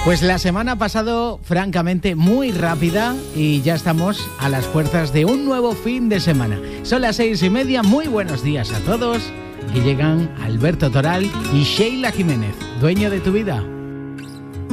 Pues la semana ha pasado francamente muy rápida y ya estamos a las puertas de un nuevo fin de semana. Son las 6:30, muy buenos días a todos. Y llegan Alberto Toral y Sheila Jiménez, Dueño de tu vida.